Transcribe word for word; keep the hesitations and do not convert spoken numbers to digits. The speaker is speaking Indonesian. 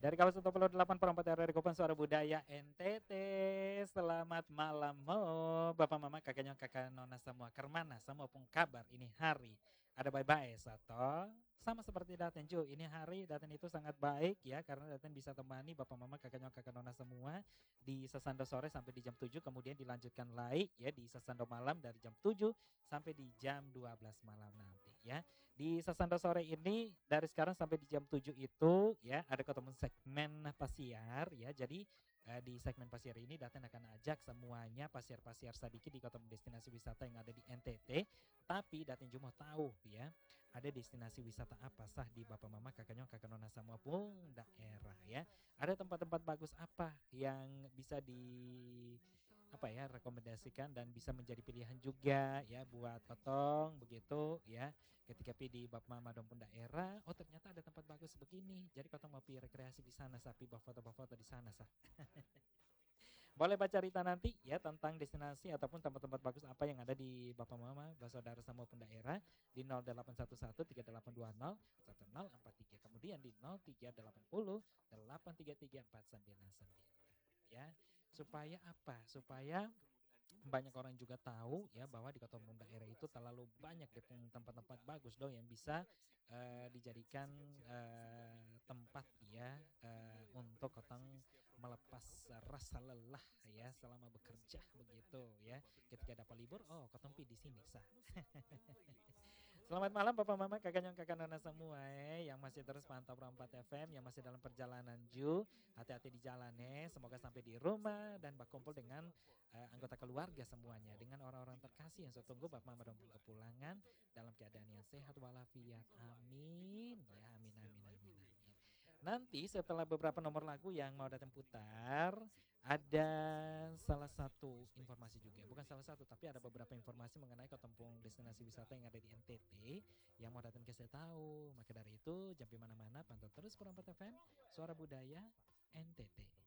Dari kawasan satu puluh delapan per empat R R Kopan Suara Budaya N T T. Selamat malam mo, Bapak Mama, kakak nyong, kakak nona semua. Kermana semua pun kabar ini hari. Ada baik-baik atau sama seperti Daten Ju. Ini hari Daten itu sangat baik ya karena Daten bisa temani Bapak Mama, kakak nyong, kakak nona semua di Sesando sore sampai di jam tujuh, kemudian dilanjutkan lagi ya di Sesando malam dari jam tujuh sampai di jam dua belas malam nanti ya. Di Sesando sore ini dari sekarang sampai di jam tujuh itu ya ada ketemu segmen pasiar ya. Jadi eh, di segmen pasiar ini Daten akan ajak semuanya pasiar-pasiar sadiki di kota destinasi wisata yang ada di N T T. Tapi Daten juga mau tahu ya, ada destinasi wisata apa sah di Bapak Mama, kakak nyong, kakak nona semua pun daerah ya. Ada tempat-tempat bagus apa yang bisa di apa ya rekomendasikan dan bisa menjadi pilihan juga ya buat potong begitu ya ketika pi di Bapak Mama pun daerah. Oh ternyata ada tempat bagus begini, jadi kotong mau pi rekreasi di sana sapi bawa foto-foto di sana sah. Boleh baca cerita nanti ya tentang destinasi ataupun tempat-tempat bagus apa yang ada di Bapak Mama, saudara semua pun daerah di nol delapan satu satu tiga delapan dua nol satu nol empat tiga, kemudian di nol tiga delapan nol delapan tiga tiga empat sembilan sembilan ya. Supaya apa? Supaya banyak orang juga tahu ya bahwa di kota Bandung daerah itu terlalu banyak deh tempat-tempat bagus dong yang bisa eh, dijadikan eh, tempat ya eh, untuk kotong melepas rasa lelah ya selama bekerja begitu ya. Ketika dapat libur, oh kotong pi di sini sah. Selamat malam Bapak Mama, kakak nyong, kakak nona semua eh, yang masih terus pantau Rampat F M, yang masih dalam perjalanan Ju. Hati-hati di jalan eh, semoga sampai di rumah dan berkumpul dengan uh, anggota keluarga semuanya, dengan orang-orang terkasih yang saya tunggu Bapak Mama dan kepulangan dalam keadaan yang sehat walafiat. Amin. Ya, amin amin amin amin. Nanti setelah beberapa nomor lagu yang mau datang putar, ada salah satu informasi juga, bukan salah satu tapi ada beberapa informasi mengenai ketempung destinasi wisata yang ada di N T T yang mau datang ke saya tahu. Maka dari itu, jangan mana-mana, pantau terus Perempat F M, Suara Budaya N T T.